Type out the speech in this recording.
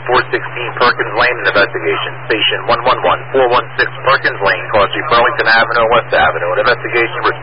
416 Perkins Lane, investigation. Station 111-416 Perkins Lane, Causeway, Burlington Avenue, West Avenue. An investigation